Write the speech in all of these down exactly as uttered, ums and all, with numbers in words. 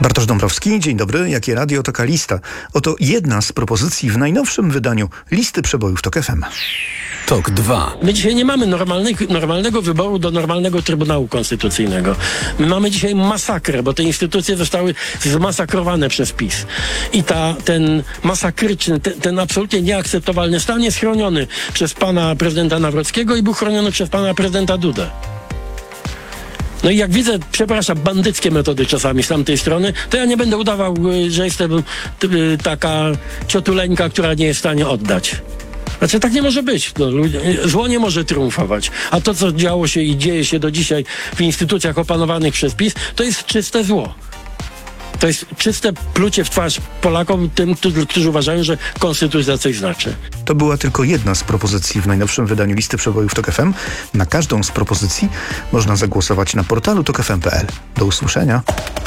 Bartosz Dąbrowski, dzień dobry. Jakie radio, taka lista. Oto jedna z propozycji w najnowszym wydaniu listy przebojów TOK F M. TOK dwa. My dzisiaj nie mamy normalnego, normalnego wyboru do normalnego Trybunału Konstytucyjnego. My mamy dzisiaj masakrę, bo te instytucje zostały zmasakrowane przez PiS. I ta, ten masakryczny, ten, ten absolutnie nieakceptowalny stan jest chroniony przez pana prezydenta Nawrockiego i był chroniony przez pana prezydenta Dudę. No i jak widzę, przepraszam, bandyckie metody czasami z tamtej strony, to ja nie będę udawał, że jestem y, taka ciotuleńka, która nie jest w stanie oddać. Znaczy tak nie może być. No, zło nie może triumfować. A to, co działo się i dzieje się do dzisiaj w instytucjach opanowanych przez PiS, to jest czyste zło. To jest czyste plucie w twarz Polakom, tym, którzy, którzy uważają, że konstytucja coś znaczy. To była tylko jedna z propozycji w najnowszym wydaniu listy przebojów TOK F M. Na każdą z propozycji można zagłosować na portalu tok f m kropka p l. Do usłyszenia.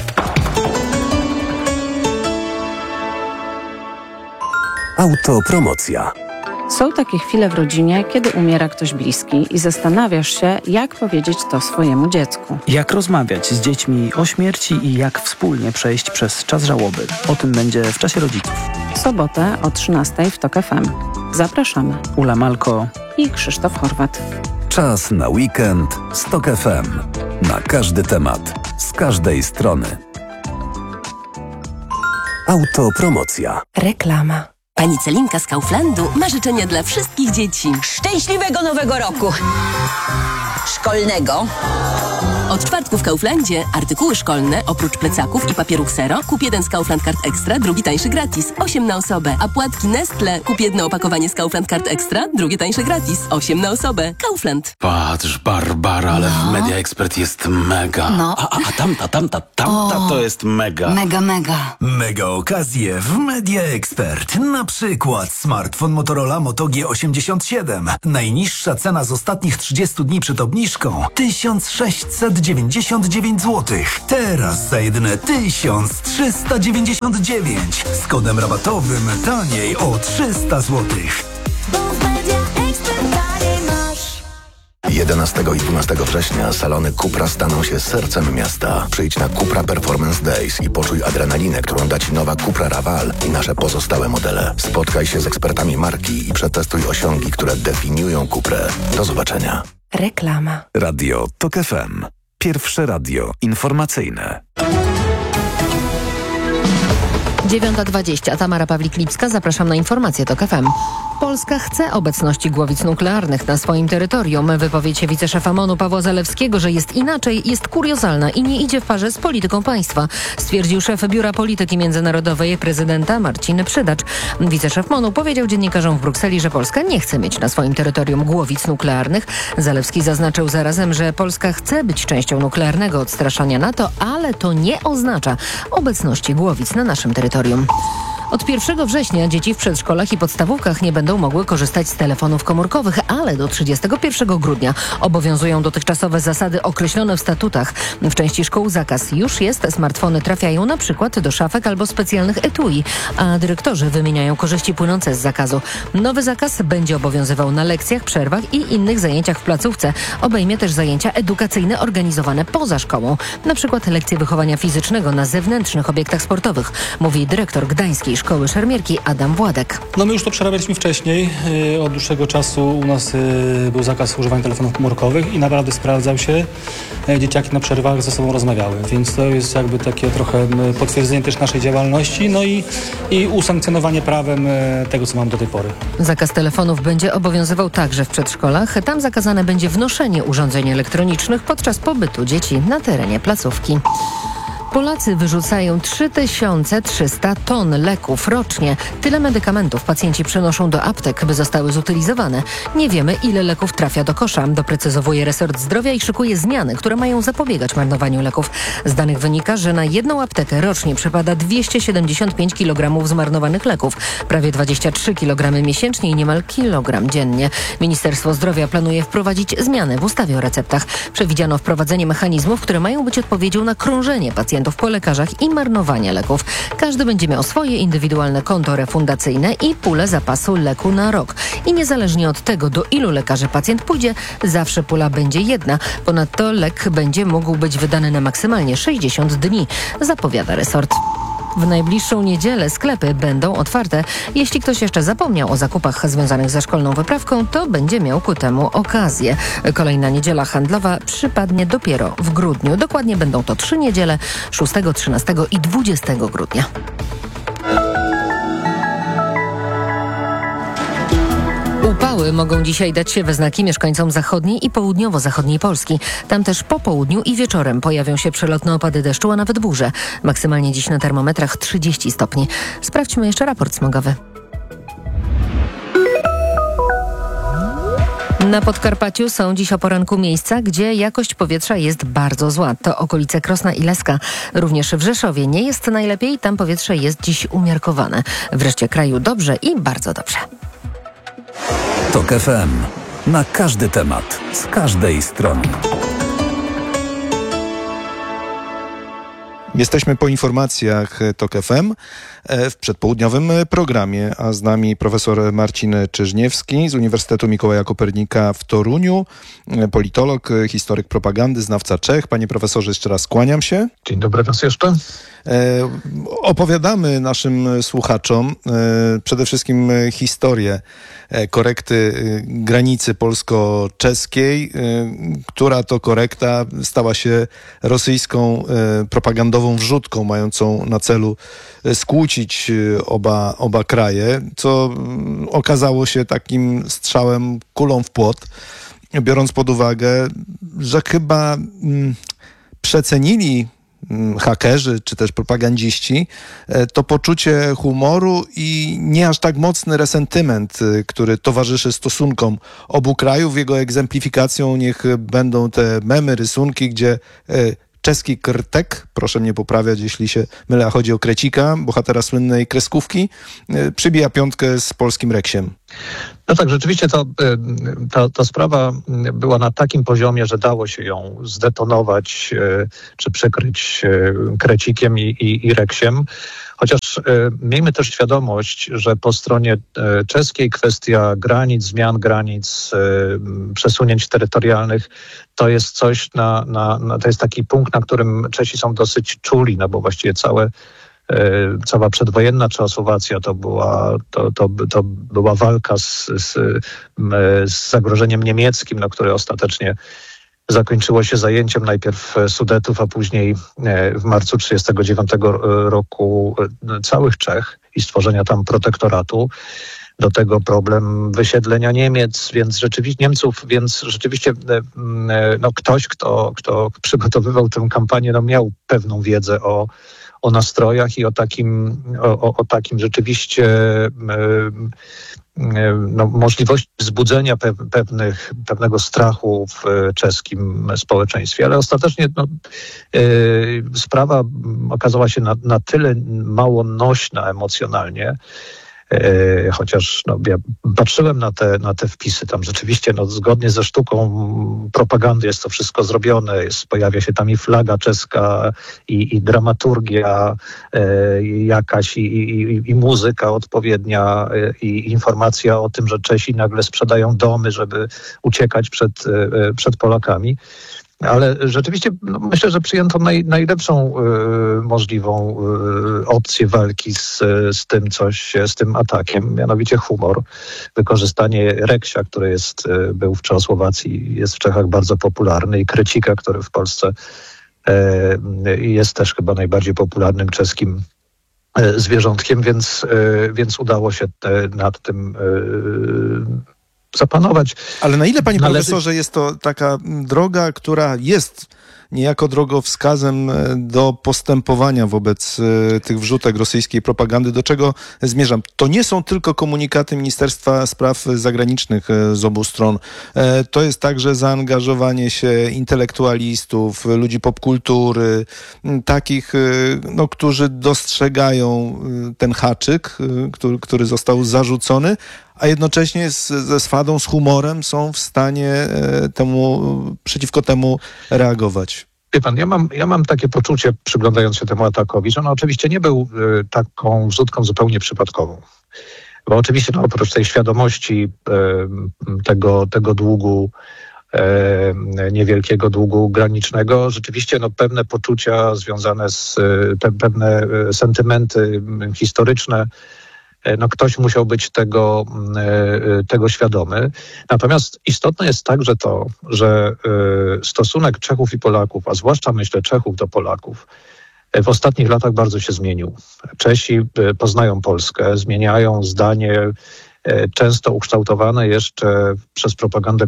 Autopromocja. Są takie chwile w rodzinie, kiedy umiera ktoś bliski i zastanawiasz się, jak powiedzieć to swojemu dziecku. Jak rozmawiać z dziećmi o śmierci i jak wspólnie przejść przez czas żałoby. O tym będzie w Czasie Rodziców. W sobotę o trzynastej w TOK F M. Zapraszamy. Ula Malko i Krzysztof Horwat. Czas na weekend z TOK F M. Na każdy temat, z każdej strony. Autopromocja. Reklama. Pani Celinka z Kauflandu ma życzenia dla wszystkich dzieci. Szczęśliwego Nowego Roku! Szkolnego. Od czwartku w Kauflandzie artykuły szkolne, oprócz plecaków i papieru Xero, kup jeden z Kaufland Card Extra, drugi tańszy gratis, osiem na osobę. A płatki Nestle, kup jedno opakowanie z Kaufland Card Extra, drugie tańsze gratis, osiem na osobę. Kaufland. Patrz, Barbara, ale no. w Media Expert jest mega. No. A, a, a tamta, tamta, tamta o, to jest mega. Mega, mega. Mega okazje w Media Expert. Na przykład smartfon Motorola Moto G osiemdziesiąt siedem. Najniższa cena z ostatnich trzydziestu dni przed obniżką tysiąc sześćset dziewięćdziesiąt dziewięć złotych. Teraz za jedyne tysiąc trzysta dziewięćdziesiąt dziewięć. Z kodem rabatowym taniej o trzysta złotych. jedenastego i dwunastego września salony Cupra staną się sercem miasta. Przyjdź na Cupra Performance Days i poczuj adrenalinę, którą da Ci nowa Cupra Raval i nasze pozostałe modele. Spotkaj się z ekspertami marki i przetestuj osiągi, które definiują Cuprę. Do zobaczenia. Reklama. Radio TOK F M. Pierwsze radio informacyjne. dziewiąta dwadzieścia. Tamara Pawlik-Lipska. Zapraszam na informacje TOK F M. Polska chce obecności głowic nuklearnych na swoim terytorium. Wypowiedź wiceszefa MONU Pawła Zalewskiego, że jest inaczej, jest kuriozalna i nie idzie w parze z polityką państwa, stwierdził szef Biura Polityki Międzynarodowej prezydenta Marcin Przydacz. Wiceszef MONU powiedział dziennikarzom w Brukseli, że Polska nie chce mieć na swoim terytorium głowic nuklearnych. Zalewski zaznaczył zarazem, że Polska chce być częścią nuklearnego odstraszania NATO, ale to nie oznacza obecności głowic na naszym terytorium. Od pierwszego września dzieci w przedszkolach i podstawówkach nie będą mogły korzystać z telefonów komórkowych, ale do trzydziestego pierwszego grudnia obowiązują dotychczasowe zasady określone w statutach. W części szkół zakaz już jest, smartfony trafiają na przykład do szafek albo specjalnych etui, a dyrektorzy wymieniają korzyści płynące z zakazu. Nowy zakaz będzie obowiązywał na lekcjach, przerwach i innych zajęciach w placówce. Obejmie też zajęcia edukacyjne organizowane poza szkołą, na przykład lekcje wychowania fizycznego na zewnętrznych obiektach sportowych, mówi dyrektor Gdańskiej Szkoły Szermierki Adam Władek. No my już to przerabialiśmy wcześniej. Od dłuższego czasu u nas był zakaz używania telefonów komórkowych i naprawdę sprawdzał się. Dzieciaki na przerwach ze sobą rozmawiały, więc to jest jakby takie trochę potwierdzenie też naszej działalności, no i, i usankcjonowanie prawem tego, co mamy do tej pory. Zakaz telefonów będzie obowiązywał także w przedszkolach. Tam zakazane będzie wnoszenie urządzeń elektronicznych podczas pobytu dzieci na terenie placówki. Polacy wyrzucają trzy tysiące trzysta ton leków rocznie. Tyle medykamentów pacjenci przenoszą do aptek, by zostały zutylizowane. Nie wiemy, ile leków trafia do kosza. Doprecyzowuje resort zdrowia i szykuje zmiany, które mają zapobiegać marnowaniu leków. Z danych wynika, że na jedną aptekę rocznie przypada dwieście siedemdziesiąt pięć kilogramów zmarnowanych leków. Prawie dwadzieścia trzy kilogramy miesięcznie i niemal kilogram dziennie. Ministerstwo Zdrowia planuje wprowadzić zmiany w ustawie o receptach. Przewidziano wprowadzenie mechanizmów, które mają być odpowiedzią na krążenie pacjentów pacjentów po lekarzach i marnowania leków. Każdy będzie miał swoje indywidualne konto refundacyjne i pulę zapasu leku na rok. I niezależnie od tego, do ilu lekarzy pacjent pójdzie, zawsze pula będzie jedna. Ponadto lek będzie mógł być wydany na maksymalnie sześćdziesiąt dni, zapowiada resort. W najbliższą niedzielę sklepy będą otwarte. Jeśli ktoś jeszcze zapomniał o zakupach związanych ze szkolną wyprawką, to będzie miał ku temu okazję. Kolejna niedziela handlowa przypadnie dopiero w grudniu. Dokładnie będą to trzy niedziele, szóstego, trzynastego i dwudziestego grudnia. Upały mogą dzisiaj dać się we znaki mieszkańcom zachodniej i południowo-zachodniej Polski. Tam też po południu i wieczorem pojawią się przelotne opady deszczu, a nawet burze. Maksymalnie dziś na termometrach trzydzieści stopni. Sprawdźmy jeszcze raport smogowy. Na Podkarpaciu są dziś o poranku miejsca, gdzie jakość powietrza jest bardzo zła. To okolice Krosna i Leska. Również w Rzeszowie nie jest najlepiej, tam powietrze jest dziś umiarkowane. W reszcie kraju dobrze i bardzo dobrze. Tok F M. Na każdy temat, z każdej strony. Jesteśmy po informacjach Tok F M w przedpołudniowym programie, a z nami profesor Marcin Czyżniewski z Uniwersytetu Mikołaja Kopernika w Toruniu, politolog, historyk propagandy, znawca Czech. Panie profesorze, jeszcze raz kłaniam się. Dzień dobry raz jeszcze. E, opowiadamy naszym słuchaczom e, przede wszystkim historię e, korekty e, granicy polsko-czeskiej, e, która to korekta stała się rosyjską e, propagandową wrzutką mającą na celu e, skłócić e, oba, oba kraje, co m, okazało się takim strzałem kulą w płot, biorąc pod uwagę, że chyba m, przecenili hakerzy czy też propagandziści to poczucie humoru i nie aż tak mocny resentyment, który towarzyszy stosunkom obu krajów. Jego egzemplifikacją niech będą te memy, rysunki, gdzie czeski Krtek, proszę mnie poprawiać, jeśli się mylę, chodzi o Krecika, bohatera słynnej kreskówki, przybija piątkę z polskim Reksiem. No tak, rzeczywiście to, ta, ta sprawa była na takim poziomie, że dało się ją zdetonować czy przykryć Krecikiem i, i, i Reksiem. Chociaż miejmy też świadomość, że po stronie czeskiej kwestia granic, zmian granic, przesunięć terytorialnych, to jest coś, na, na, na, to jest taki punkt, na którym Czesi są dosyć czuli, no bo właściwie całe Cała przedwojenna Czechosłowacja to była, to, to, to była walka z, z, z zagrożeniem niemieckim, no, które ostatecznie zakończyło się zajęciem najpierw Sudetów, a później w marcu trzydziestego dziewiątego roku całych Czech i stworzenia tam protektoratu. Do tego problem wysiedlenia Niemiec, więc rzeczywiście Niemców, więc rzeczywiście no, ktoś, kto, kto przygotowywał tę kampanię, no, miał pewną wiedzę o o nastrojach i o takim, o, o takim rzeczywiście no, możliwości wzbudzenia pe, pewnych, pewnego strachu w czeskim społeczeństwie. Ale ostatecznie no, yy, sprawa okazała się na, na tyle mało nośna emocjonalnie, Yy, chociaż no, ja patrzyłem na te, na te wpisy, tam rzeczywiście no, zgodnie ze sztuką propagandy jest to wszystko zrobione, jest, pojawia się tam i flaga czeska, i, i dramaturgia yy, jakaś, i, i, i muzyka odpowiednia, yy, i informacja o tym, że Czesi nagle sprzedają domy, żeby uciekać przed, yy, przed Polakami. Ale rzeczywiście no, myślę, że przyjęto naj, najlepszą y, możliwą y, opcję walki z, z tym coś, z tym atakiem, mianowicie humor. Wykorzystanie Reksia, który jest, y, był w Czechosłowacji, jest w Czechach bardzo popularny, i Krecika, który w Polsce y, jest też chyba najbardziej popularnym czeskim y, zwierzątkiem, więc, y, więc udało się te, nad tym y, zapanować. Ale na ile, panie Należy... profesorze, jest to taka droga, która jest niejako drogowskazem do postępowania wobec tych wrzutek rosyjskiej propagandy? Do czego zmierzam? To nie są tylko komunikaty Ministerstwa Spraw Zagranicznych z obu stron. To jest także zaangażowanie się intelektualistów, ludzi popkultury, takich, no, którzy dostrzegają ten haczyk, który, który został zarzucony, a jednocześnie z, ze swadą, z humorem są w stanie temu, przeciwko temu reagować. Wie pan, ja mam, ja mam takie poczucie, przyglądając się temu atakowi, że on oczywiście nie był y, taką wrzutką zupełnie przypadkową. Bo oczywiście no, oprócz tej świadomości y, tego, tego długu, y, niewielkiego długu granicznego, rzeczywiście no, pewne poczucia związane z, y, pe, pewne y, sentymenty y, historyczne, no ktoś musiał być tego, tego świadomy. Natomiast istotne jest także to, że stosunek Czechów i Polaków, a zwłaszcza myślę Czechów do Polaków, w ostatnich latach bardzo się zmienił. Czesi poznają Polskę, zmieniają zdanie często ukształtowane jeszcze przez propagandę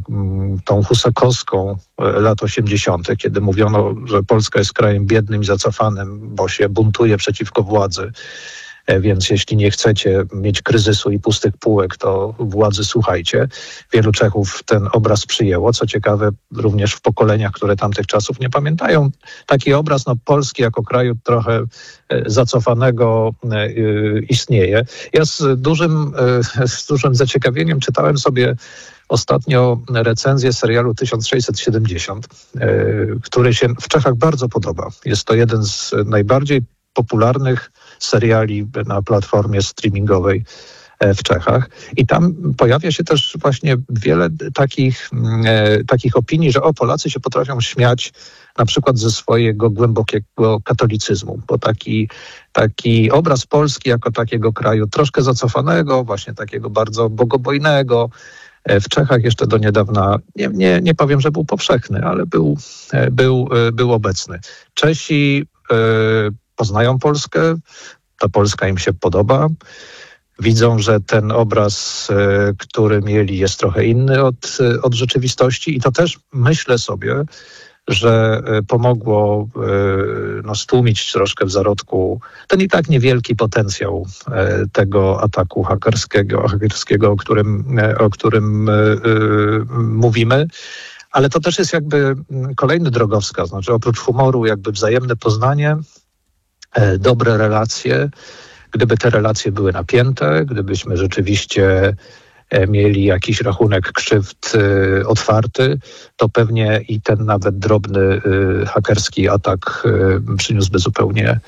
tą husakowską lat osiemdziesiątych, kiedy mówiono, że Polska jest krajem biednym i zacofanym, bo się buntuje przeciwko władzy. Więc jeśli nie chcecie mieć kryzysu i pustych półek, to władzy słuchajcie. Wielu Czechów ten obraz przyjęło. Co ciekawe, również w pokoleniach, które tamtych czasów nie pamiętają. Taki obraz no, Polski jako kraju trochę zacofanego istnieje. Ja z dużym, z dużym zaciekawieniem czytałem sobie ostatnio recenzję serialu tysiąc sześćset siedemdziesiąt, który się w Czechach bardzo podoba. Jest to jeden z najbardziej popularnych seriali na platformie streamingowej w Czechach. I tam pojawia się też właśnie wiele takich, e, takich opinii, że o, Polacy się potrafią śmiać na przykład ze swojego głębokiego katolicyzmu, bo taki, taki obraz Polski jako takiego kraju troszkę zacofanego, właśnie takiego bardzo bogobojnego, w Czechach jeszcze do niedawna, nie, nie, nie powiem, że był powszechny, ale był, był, był obecny. Czesi e, poznają Polskę, ta Polska im się podoba. Widzą, że ten obraz, który mieli, jest trochę inny od, od rzeczywistości i to też myślę sobie, że pomogło no, stłumić troszkę w zarodku ten i tak niewielki potencjał tego ataku hakerskiego, hakerskiego o którym, o którym mówimy. Ale to też jest jakby kolejny drogowskaz, znaczy oprócz humoru jakby wzajemne poznanie, dobre relacje. Gdyby te relacje były napięte, gdybyśmy rzeczywiście mieli jakiś rachunek krzywd otwarty, to pewnie i ten nawet drobny hakerski atak przyniósłby zupełnie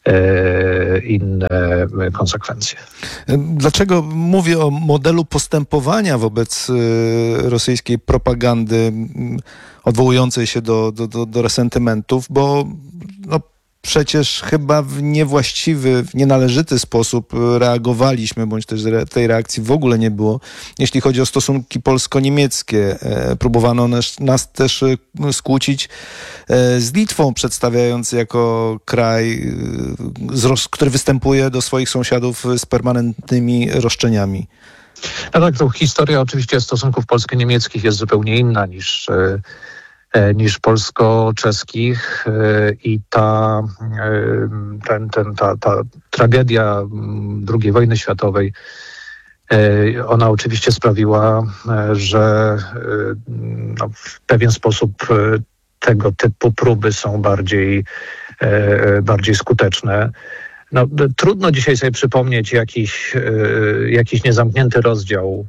inne konsekwencje. Dlaczego mówię o modelu postępowania wobec rosyjskiej propagandy odwołującej się do, do, do, do resentymentów? Bo no, przecież chyba w niewłaściwy, w nienależyty sposób reagowaliśmy, bądź też tej reakcji w ogóle nie było. Jeśli chodzi o stosunki polsko-niemieckie, próbowano nas, nas też skłócić z Litwą, przedstawiając jako kraj, który występuje do swoich sąsiadów z permanentnymi roszczeniami. No tak, to historia oczywiście stosunków polsko-niemieckich jest zupełnie inna niż niż polsko-czeskich i ta, ten, ten, ta, ta tragedia drugiej wojny światowej, ona oczywiście sprawiła, że no, w pewien sposób tego typu próby są bardziej, bardziej skuteczne. No, trudno dzisiaj sobie przypomnieć jakiś, jakiś niezamknięty rozdział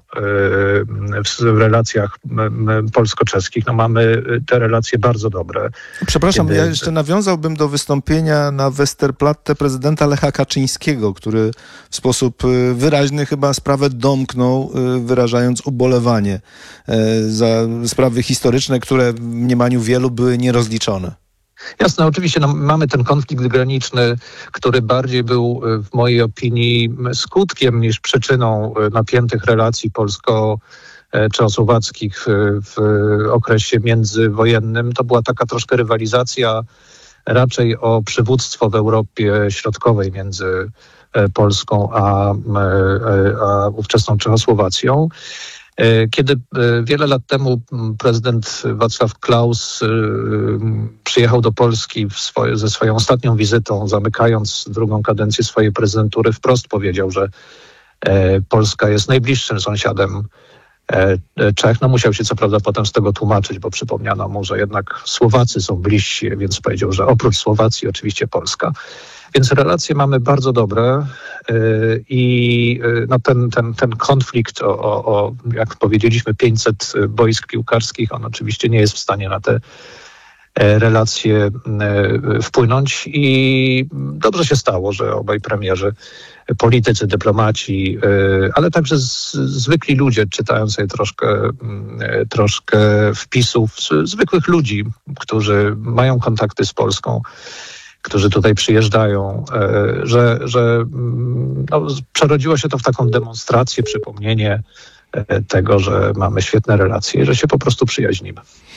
w relacjach polsko-czeskich. No, mamy te relacje bardzo dobre. Przepraszam, Kiedy... ja jeszcze nawiązałbym do wystąpienia na Westerplatte prezydenta Lecha Kaczyńskiego, który w sposób wyraźny chyba sprawę domknął, wyrażając ubolewanie za sprawy historyczne, które w mniemaniu wielu były nierozliczone. Jasne, oczywiście no, mamy ten konflikt graniczny, który bardziej był w mojej opinii skutkiem niż przyczyną napiętych relacji polsko-czechosłowackich w okresie międzywojennym. To była taka troszkę rywalizacja raczej o przywództwo w Europie Środkowej między Polską a, a ówczesną Czechosłowacją. Kiedy wiele lat temu prezydent Wacław Klaus przyjechał do Polski w swoje, ze swoją ostatnią wizytą, zamykając drugą kadencję swojej prezydentury, wprost powiedział, że Polska jest najbliższym sąsiadem Czech. No musiał się co prawda potem z tego tłumaczyć, bo przypomniano mu, że jednak Słowacy są bliżsi, więc powiedział, że oprócz Słowacji oczywiście Polska. Więc relacje mamy bardzo dobre yy, i yy, no ten, ten, ten konflikt o, o, o, jak powiedzieliśmy, pięćset boisk piłkarskich, on oczywiście nie jest w stanie na te relacje wpłynąć i dobrze się stało, że obaj premierzy, politycy, dyplomaci, ale także z, zwykli ludzie, czytając sobie troszkę, troszkę wpisów zwykłych ludzi, którzy mają kontakty z Polską, którzy tutaj przyjeżdżają, że, że no, przerodziło się to w taką demonstrację, przypomnienie tego, że mamy świetne relacje i że się po prostu przyjaźnimy.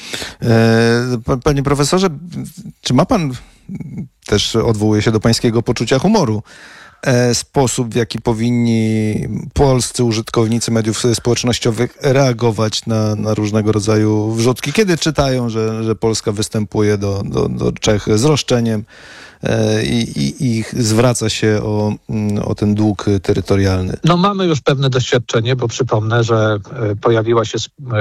Panie profesorze, czy ma pan, też odwołuje się do pańskiego poczucia humoru, sposób, w jaki powinni polscy użytkownicy mediów społecznościowych reagować na, na różnego rodzaju wrzutki, kiedy czytają, że, że Polska występuje do, do, do Czech z roszczeniem i, i, i zwraca się o, o ten dług terytorialny? No mamy już pewne doświadczenie, bo przypomnę, że pojawiła się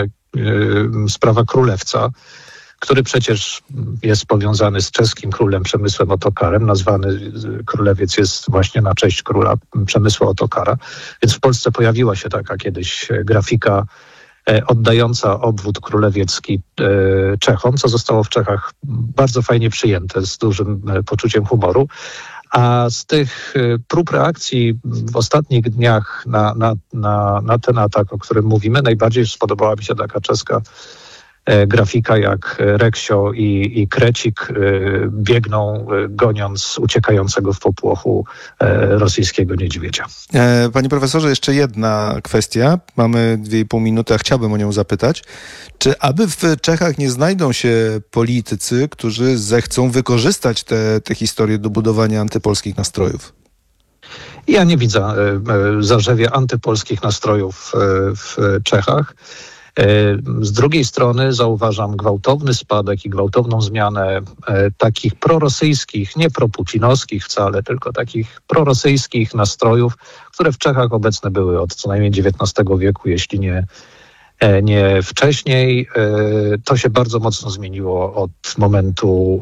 sprawa Królewca, który przecież jest powiązany z czeskim królem Przemysłem Otokarem. Nazwany królewiec jest właśnie na cześć króla Przemysła Otokara. Więc w Polsce pojawiła się taka kiedyś grafika oddająca obwód królewiecki Czechom, co zostało w Czechach bardzo fajnie przyjęte, z dużym poczuciem humoru. A z tych prób reakcji w ostatnich dniach na, na, na, na ten atak, o którym mówimy, najbardziej spodobała mi się taka czeska grafika, jak Reksio i, i Krecik biegną, goniąc uciekającego w popłochu rosyjskiego niedźwiedzia. Panie profesorze, jeszcze jedna kwestia. Mamy dwie i pół minuty, a chciałbym o nią zapytać. Czy aby w Czechach nie znajdą się politycy, którzy zechcą wykorzystać te, te historie do budowania antypolskich nastrojów? Ja nie widzę zarzewia antypolskich nastrojów w Czechach. Z drugiej strony zauważam gwałtowny spadek i gwałtowną zmianę takich prorosyjskich, nie proputinowskich wcale, tylko takich prorosyjskich nastrojów, które w Czechach obecne były od co najmniej dziewiętnastego wieku, jeśli nie, nie wcześniej. To się bardzo mocno zmieniło od momentu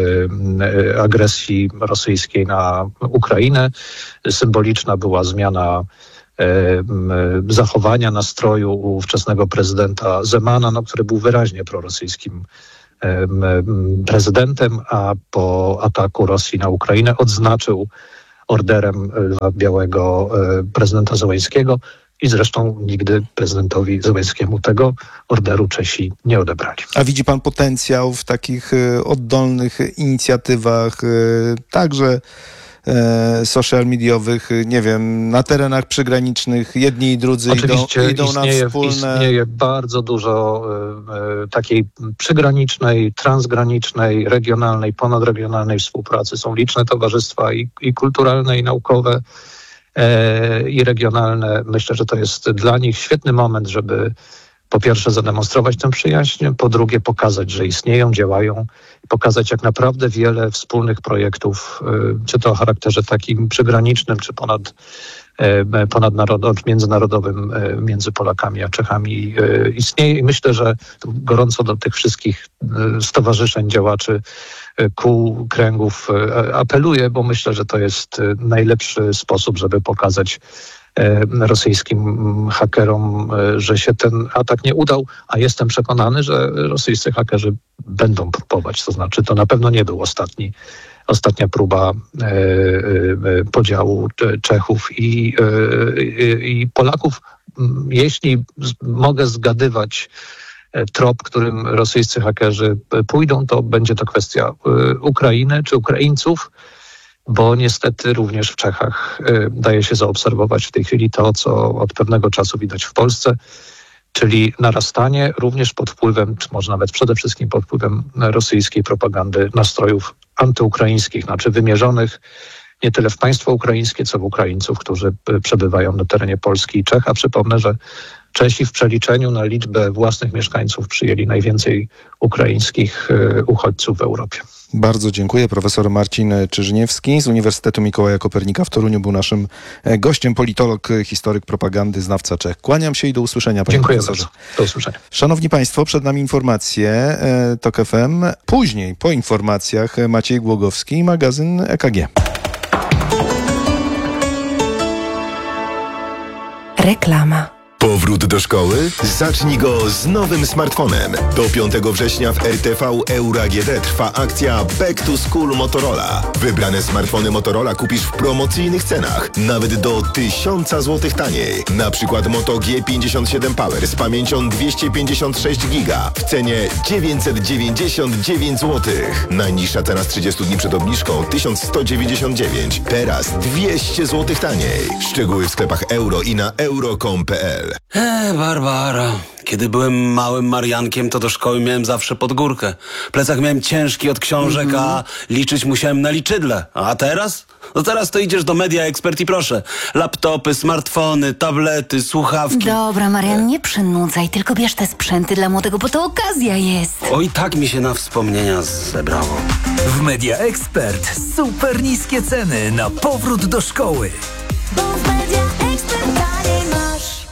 agresji rosyjskiej na Ukrainę. Symboliczna była zmiana zachowania nastroju ówczesnego prezydenta Zemana, no, który był wyraźnie prorosyjskim prezydentem, a po ataku Rosji na Ukrainę odznaczył orderem Lwa Białego prezydenta Zełenskiego i zresztą nigdy prezydentowi Zełenskiemu tego orderu Czesi nie odebrali. A widzi pan potencjał w takich oddolnych inicjatywach, także social mediowych, nie wiem, na terenach przygranicznych jedni i drudzy Oczywiście idą, idą istnieje, na wspólne... istnieje bardzo dużo e, takiej przygranicznej, transgranicznej, regionalnej, ponadregionalnej współpracy. Są liczne towarzystwa i, i kulturalne, i naukowe, e, i regionalne. Myślę, że to jest dla nich świetny moment, żeby po pierwsze zademonstrować tę przyjaźń, po drugie pokazać, że istnieją, działają, pokazać jak naprawdę wiele wspólnych projektów, czy to o charakterze takim przygranicznym, czy ponad, ponadnarodowym, międzynarodowym między Polakami a Czechami istnieje. I myślę, że gorąco do tych wszystkich stowarzyszeń, działaczy, kół, kręgów apeluję, bo myślę, że to jest najlepszy sposób, żeby pokazać rosyjskim hakerom, że się ten atak nie udał, a jestem przekonany, że rosyjscy hakerzy będą próbować. To znaczy, to na pewno nie był ostatni, ostatnia próba e, e, podziału Czechów i, e, i Polaków. Jeśli z, mogę zgadywać trop, którym rosyjscy hakerzy pójdą, to będzie to kwestia e, Ukrainy czy Ukraińców, bo niestety również w Czechach y, daje się zaobserwować w tej chwili to, co od pewnego czasu widać w Polsce, czyli narastanie również pod wpływem, czy może nawet przede wszystkim pod wpływem rosyjskiej propagandy nastrojów antyukraińskich, znaczy wymierzonych nie tyle w państwo ukraińskie, co w Ukraińców, którzy y, przebywają na terenie Polski i Czech. A przypomnę, że Czesi w przeliczeniu na liczbę własnych mieszkańców przyjęli najwięcej ukraińskich y, uchodźców w Europie. Bardzo dziękuję. Profesor Marcin Czyżniewski z Uniwersytetu Mikołaja Kopernika w Toruniu był naszym gościem, politolog, historyk propagandy, znawca Czech. Kłaniam się i do usłyszenia, panie Dziękuję profesorze. bardzo. Do usłyszenia. Szanowni państwo, przed nami informacje TOK F M. Później, po informacjach, Maciej Głogowski i magazyn E K G. Reklama. Powrót do szkoły? Zacznij go z nowym smartfonem. Do piątego września w R T V Euro A G D trwa akcja Back to School Motorola. Wybrane smartfony Motorola kupisz w promocyjnych cenach, nawet do tysiąca złotych taniej. Na przykład Moto G pięćdziesiąt siedem Power z pamięcią dwieście pięćdziesiąt sześć giga w cenie dziewięćset dziewięćdziesiąt dziewięć złotych. Najniższa cena z trzydziestu dni przed obniżką tysiąc sto dziewięćdziesiąt dziewięć. Teraz dwieście złotych taniej. Szczegóły w sklepach euro i na euro kropka com kropka p l. Eee, Barbara. Kiedy byłem małym Mariankiem, to do szkoły miałem zawsze pod górkę. Plecak miałem ciężki od książek, mm-hmm. a liczyć musiałem na liczydle. A teraz? No teraz to idziesz do Media Expert i proszę. Laptopy, smartfony, tablety, słuchawki. Dobra, Marian, nie przynudzaj, tylko bierz te sprzęty dla młodego, bo to okazja jest. Oj, tak mi się na wspomnienia zebrało. W Media Expert super niskie ceny na powrót do szkoły. Bo w Media Expert taniej masz.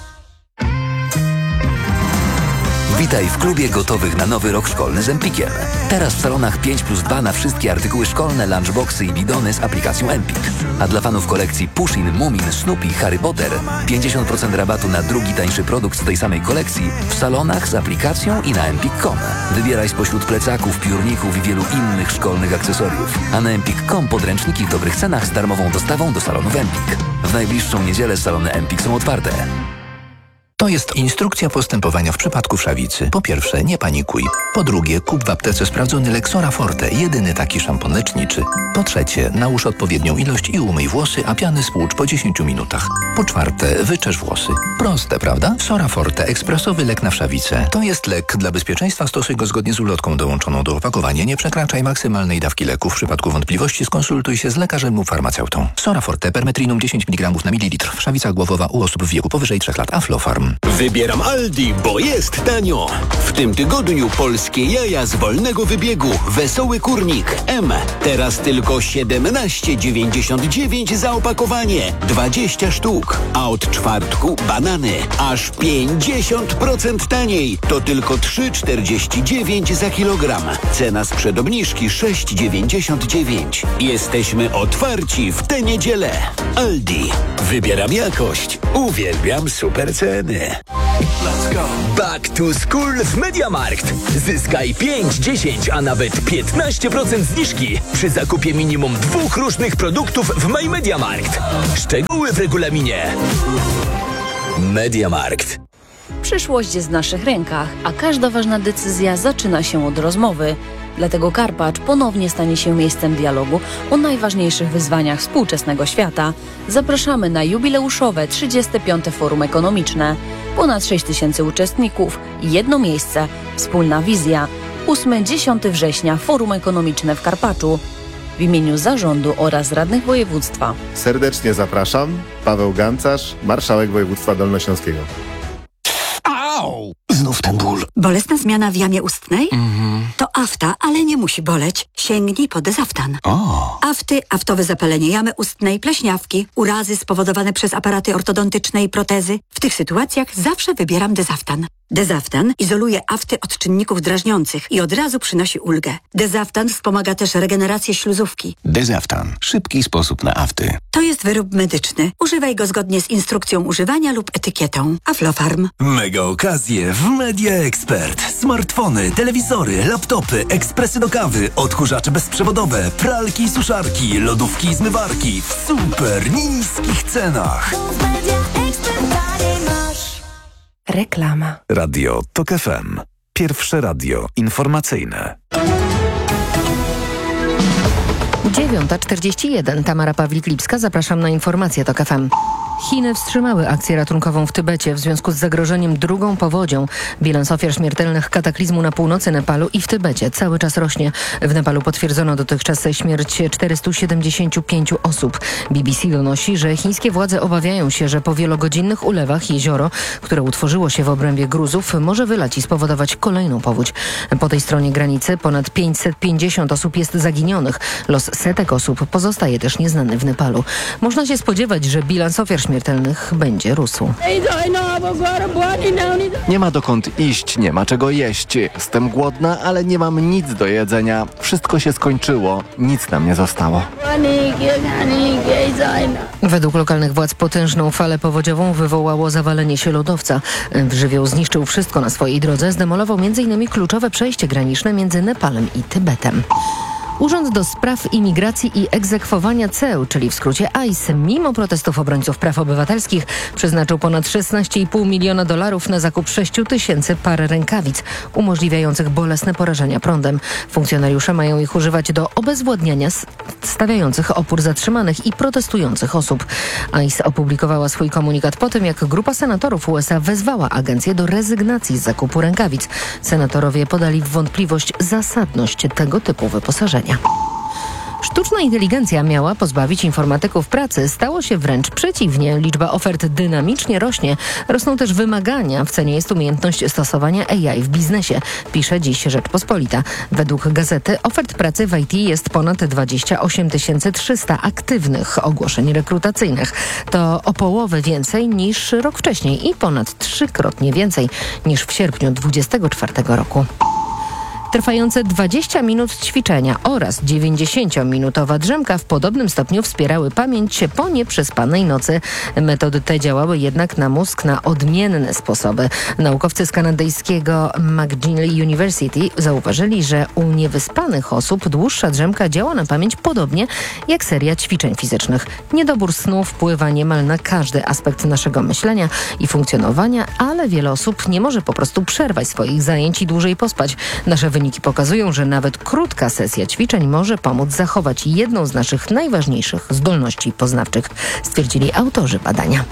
Witaj w klubie gotowych na nowy rok szkolny z Empikiem. Teraz w salonach pięć plus dwa na wszystkie artykuły szkolne, lunchboxy i bidony z aplikacją Empik. A dla fanów kolekcji Pushin, Mumin, Snoopy, Harry Potter pięćdziesiąt procent rabatu na drugi tańszy produkt z tej samej kolekcji w salonach z aplikacją i na empik kropka com. Wybieraj spośród plecaków, piórników i wielu innych szkolnych akcesoriów. A na empik kropka com podręczniki w dobrych cenach z darmową dostawą do salonów Empik. W najbliższą niedzielę salony Empik są otwarte. To jest instrukcja postępowania w przypadku wszawicy. Po pierwsze, nie panikuj. Po drugie, kup w aptece sprawdzony Lexora Forte, jedyny taki szampon leczniczy. Po trzecie, nałóż odpowiednią ilość i umyj włosy, a piany spłucz po dziesięciu minutach. Po czwarte, wyczesz włosy. Proste, prawda? Sora Forte, ekspresowy lek na wszawicę. To jest lek. Dla bezpieczeństwa stosuj go zgodnie z ulotką dołączoną do opakowania. Nie przekraczaj maksymalnej dawki leku. W przypadku wątpliwości skonsultuj się z lekarzem lub farmaceutą. Sora Forte, permetrinum dziesięć miligramów na mililitr. Wszawica głowowa u osób w wieku powyżej trzech lat. Aflofarm. Wybieram Aldi, bo jest tanio. W tym tygodniu polskie jaja z wolnego wybiegu. Wesoły kurnik M. Teraz tylko siedemnaście dziewięćdziesiąt dziewięć za opakowanie. dwadzieścia sztuk. A od czwartku banany. Aż pięćdziesiąt procent taniej. To tylko trzy czterdzieści dziewięć za kilogram. Cena sprzed obniżki sześć dziewięćdziesiąt dziewięć. Jesteśmy otwarci w tę niedzielę. Aldi. Wybieram jakość. Uwielbiam super ceny. Let's go. Back to School w MediaMarkt. Zyskaj pięć, dziesięć, a nawet piętnaście procent zniżki przy zakupie minimum dwóch różnych produktów w My MediaMarkt. Szczegóły w regulaminie. MediaMarkt. Przyszłość jest w naszych rękach, a każda ważna decyzja zaczyna się od rozmowy. Dlatego Karpacz ponownie stanie się miejscem dialogu o najważniejszych wyzwaniach współczesnego świata. Zapraszamy na jubileuszowe trzydzieste piąte Forum Ekonomiczne. Ponad sześć tysięcy uczestników i jedno miejsce. Wspólna wizja. ósmego do dziesiątego września Forum Ekonomiczne w Karpaczu. W imieniu zarządu oraz radnych województwa. Serdecznie zapraszam. Paweł Gancarz, marszałek województwa dolnośląskiego. Au! Znów ten ból. Bolesna zmiana w jamie ustnej? Mhm. To afta, ale nie musi boleć. Sięgnij po Dezaftan. O. Afty, aftowe zapalenie jamy ustnej, pleśniawki, urazy spowodowane przez aparaty ortodontyczne i protezy. W tych sytuacjach zawsze wybieram Dezaftan. Dezaftan izoluje afty od czynników drażniących i od razu przynosi ulgę. Dezaftan wspomaga też regenerację śluzówki. Dezaftan. Szybki sposób na afty. To jest wyrób medyczny. Używaj go zgodnie z instrukcją używania lub etykietą. Aflofarm. Mega okazje w Media Expert. Smartfony, telewizory, laptopy, ekspresy do kawy, odkurzacze bezprzewodowe, pralki i suszarki, lodówki i zmywarki w super niskich cenach. Reklama. Radio Tok F M. Pierwsze radio informacyjne. dziewiąta czterdzieści jeden. Tamara Pawlik-Lipska. Zapraszam na informacje Tok F M. Chiny wstrzymały akcję ratunkową w Tybecie w związku z zagrożeniem drugą powodzią. Bilans ofiar śmiertelnych kataklizmu na północy Nepalu i w Tybecie cały czas rośnie. W Nepalu potwierdzono dotychczas śmierć czterystu siedemdziesięciu pięciu osób. B B C donosi, że chińskie władze obawiają się, że po wielogodzinnych ulewach jezioro, które utworzyło się w obrębie gruzów, może wylać i spowodować kolejną powódź. Po tej stronie granicy ponad pięćset pięćdziesiąt osób jest zaginionych. Los setek osób pozostaje też nieznany w Nepalu. Można się spodziewać, że bilans ofiar śmiertelnych będzie rósł. Nie ma dokąd iść, nie ma czego jeść. Jestem głodna, ale nie mam nic do jedzenia. Wszystko się skończyło, nic nam nie zostało. Według lokalnych władz potężną falę powodziową wywołało zawalenie się lodowca. Żywioł zniszczył wszystko na swojej drodze, zdemolował między innymi kluczowe przejście graniczne między Nepalem i Tybetem. Urząd do Spraw Imigracji i Egzekwowania Ceł, czyli w skrócie I C E, mimo protestów obrońców praw obywatelskich przeznaczył ponad szesnaście i pół miliona dolarów na zakup sześciu tysięcy par rękawic umożliwiających bolesne porażenia prądem. Funkcjonariusze mają ich używać do obezwładniania stawiających opór zatrzymanych i protestujących osób. I C E opublikowała swój komunikat po tym, jak grupa senatorów U S A wezwała agencję do rezygnacji z zakupu rękawic. Senatorowie podali w wątpliwość zasadność tego typu wyposażenia. Sztuczna inteligencja miała pozbawić informatyków pracy. Stało się wręcz przeciwnie. Liczba ofert dynamicznie rośnie. Rosną też wymagania. W cenie jest umiejętność stosowania A I w biznesie, pisze dziś Rzeczpospolita. Według gazety ofert pracy w I T jest ponad dwadzieścia osiem tysięcy trzysta aktywnych ogłoszeń rekrutacyjnych. To o połowę więcej niż rok wcześniej i ponad trzykrotnie więcej niż w sierpniu dwudziestego czwartego roku. Trwające dwadzieścia minut ćwiczenia oraz dziewięćdziesięciominutowa drzemka w podobnym stopniu wspierały pamięć po nieprzespanej nocy. Metody te działały jednak na mózg na odmienne sposoby. Naukowcy z kanadyjskiego McGill University zauważyli, że u niewyspanych osób dłuższa drzemka działa na pamięć podobnie jak seria ćwiczeń fizycznych. Niedobór snu wpływa niemal na każdy aspekt naszego myślenia i funkcjonowania, ale wiele osób nie może po prostu przerwać swoich zajęć i dłużej pospać. Nasze Wyniki pokazują, że nawet krótka sesja ćwiczeń może pomóc zachować jedną z naszych najważniejszych zdolności poznawczych, stwierdzili autorzy badania.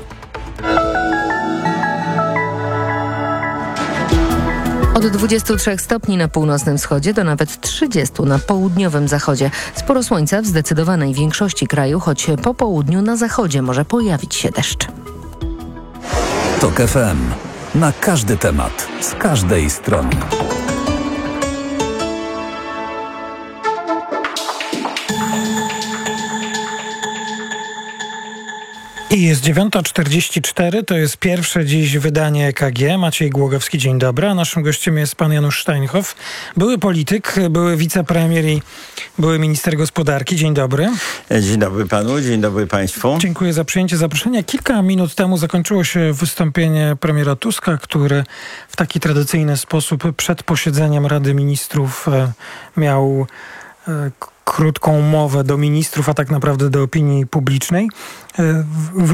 Od dwudziestu trzech stopni na północnym wschodzie do nawet trzydziestu na południowym zachodzie. Sporo słońca w zdecydowanej większości kraju, choć po południu na zachodzie może pojawić się deszcz. TOK F M. Na każdy temat, z każdej strony. I jest dziewiąta czterdzieści cztery, to jest pierwsze dziś wydanie E K G. Maciej Głogowski, dzień dobry. A naszym gościem jest pan Janusz Steinhoff, były polityk, były wicepremier i były minister gospodarki. Dzień dobry. Dzień dobry panu, dzień dobry państwu. Dziękuję za przyjęcie zaproszenia. Kilka minut temu zakończyło się wystąpienie premiera Tuska, który w taki tradycyjny sposób przed posiedzeniem Rady Ministrów miał krótką mowę do ministrów, a tak naprawdę do opinii publicznej. W